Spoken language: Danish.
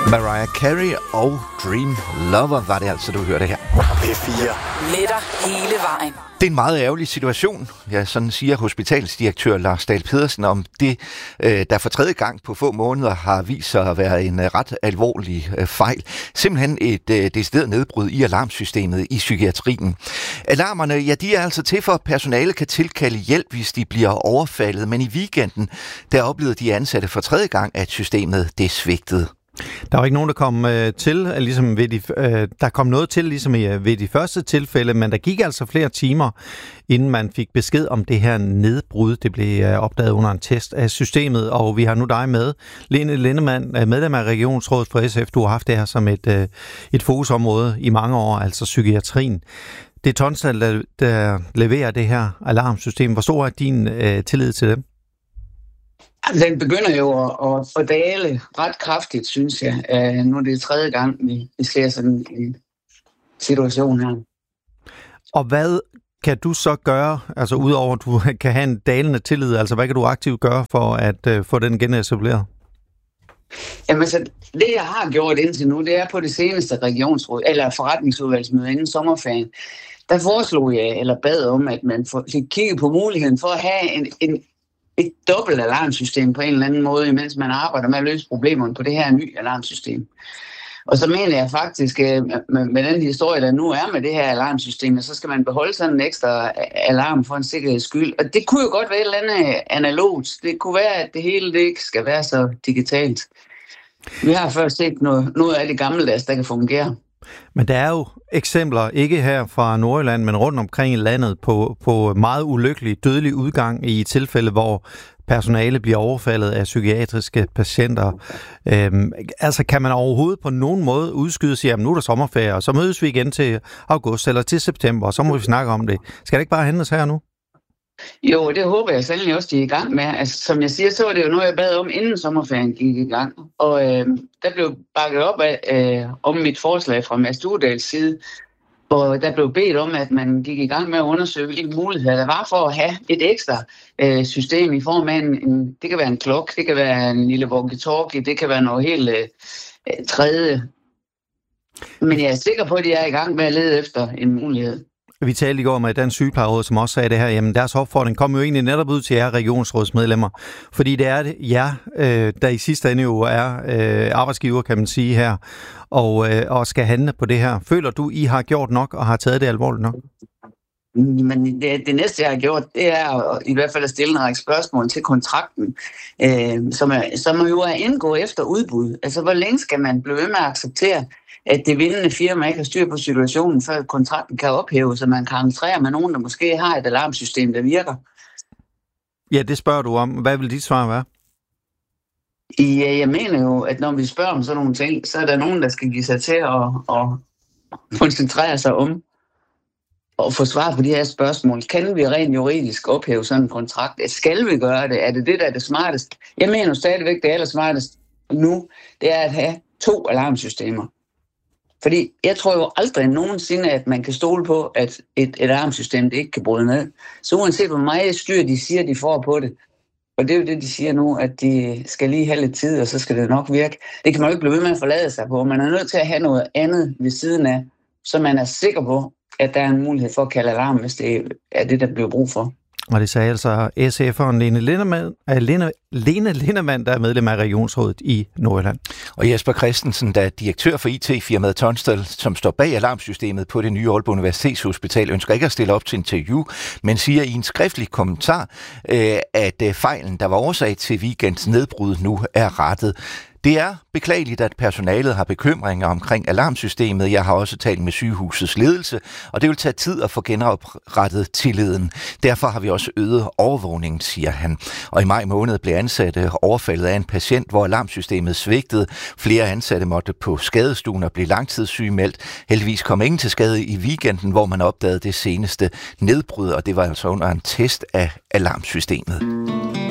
Mariah Carey og Dream Lover var det altså, du hørte her. P4. Letter hele vejen. Det er en meget ærgerlig situation, sådan siger hospitalsdirektør Lars Dahl Pedersen om det, der for tredje gang på få måneder har vist sig at være en ret alvorlig fejl. Simpelthen et decideret nedbrud i alarmsystemet i psykiatrien. Alarmerne, ja, de er altså til for, at personalet kan tilkalde hjælp, hvis de bliver overfaldet, men i weekenden, der oplevede de ansatte for tredje gang, at systemet det svigtede. Der var ikke nogen, der kom til, ligesom der kom noget til, ligesom ved de første tilfælde, men der gik altså flere timer, inden man fik besked om det her nedbrud. Det blev opdaget under en test af systemet, og vi har nu dig med. Lene Lindemann, medlem af Regionsrådet for SF. Du har haft det her som et fokusområde i mange år, altså psykiatrien. Det er Tonsdal, der leverer det her alarmsystem. Hvor stor er din tillid til dem? Den begynder jo at dale ret kraftigt, synes jeg. Nu er det tredje gang, vi ser sådan en situation her. Og hvad kan du så gøre, altså udover at du kan have en dalende tillid, altså hvad kan du aktivt gøre for at få den genetableret? Jamen så det jeg har gjort indtil nu, det er på det seneste regionsråd, eller forretningsudvalgsmøde inden sommerferien. Der foreslog jeg, eller bad om, at man fik kigget på muligheden for at have et dobbelt alarmsystem på en eller anden måde, imens man arbejder med at løse problemerne på det her nye alarmsystem. Og så mener jeg faktisk, med den historie, der nu er med det her alarmsystem, så skal man beholde sådan en ekstra alarm for en sikkerheds skyld. Og det kunne jo godt være et eller andet analogt. Det kunne være, at det hele det ikke skal være så digitalt. Vi har først set noget af det gammeldags, der kan fungere. Men der er jo eksempler, ikke her fra Nordjylland, men rundt omkring i landet, på meget ulykkelig, dødelig udgang i tilfælde, hvor personale bliver overfaldet af psykiatriske patienter. Altså kan man overhovedet på nogen måde udskyde og sige, at nu er der sommerferie, og så mødes vi igen til august eller til september, og så må vi snakke om det. Skal det ikke bare hentes her nu? Jo, det håber jeg sandelig også, de er i gang med. Altså, som jeg siger, så var det jo noget, jeg bad om, inden sommerferien gik i gang. Og der blev bakket op af, om mit forslag fra Mads Dudals side, og der blev bedt om, at man gik i gang med at undersøge, hvilke muligheder der var for at have et ekstra system i form af det kan være en klokke, det kan være en lille walkie-talkie, det kan være noget helt tredje. Men jeg er sikker på, at de er i gang med at lede efter en mulighed. Vi talte i går med Dansk Sygeplejeråd, som også sagde det her. Jamen, deres opfordring kom jo egentlig netop ud til jer regionsrådsmedlemmer. Fordi det er det jer, der i sidste ende jo er arbejdsgiver, kan man sige her, og skal handle på det her. Føler du, I har gjort nok og har taget det alvorligt nok? Men det næste, jeg har gjort, det er i hvert fald at stille en række spørgsmål til kontrakten, som jo er indgået efter udbud. Altså, hvor længe skal man blive ved med at acceptere, at det vindende firma ikke har styr på situationen, før kontrakten kan ophæves, så man kan entrere med nogen, der måske har et alarmsystem, der virker? Ja, det spørger du om. Hvad vil dit svar være? Ja, jeg mener jo, at når vi spørger om sådan nogle ting, så er der nogen, der skal give sig til at koncentrere sig om og få svar på de her spørgsmål. Kan vi rent juridisk ophæve sådan en kontrakt? Skal vi gøre det? Er det det, der er det smartest? Jeg mener jo stadigvæk, det allersmartest nu, det er at have 2 alarmsystemer. Fordi jeg tror jo aldrig nogensinde, at man kan stole på, at et alarmsystem det ikke kan bryde ned. Så uanset hvor meget styr de siger, de får på det, og det er jo det, de siger nu, at de skal lige have lidt tid, og så skal det nok virke. Det kan man jo ikke blive ved med at forlade sig på. Man er nødt til at have noget andet ved siden af, så man er sikker på, at der er en mulighed for at kalde alarm, hvis det er det, der bliver brug for. Og det sagde altså SF'eren Lene Lindemann, der er medlem af Regionsrådet i Nordjylland. Og Jesper Christensen, der er direktør for IT-firmaet Tonsdal, som står bag alarmsystemet på det nye Aalborg Universitetshospital, ønsker ikke at stille op til interview, men siger i en skriftlig kommentar, at fejlen, der var årsag til weekends nedbrud, nu er rettet. Det er beklageligt, at personalet har bekymringer omkring alarmsystemet. Jeg har også talt med sygehusets ledelse, og det vil tage tid at få genoprettet tilliden. Derfor har vi også øget overvågningen, siger han. Og i maj måned blev ansatte overfaldet af en patient, hvor alarmsystemet svigtede. Flere ansatte måtte på skadestuen og blive langtidssygemeldt. Heldigvis kom ingen til skade i weekenden, hvor man opdagede det seneste nedbrud, og det var altså under en test af alarmsystemet.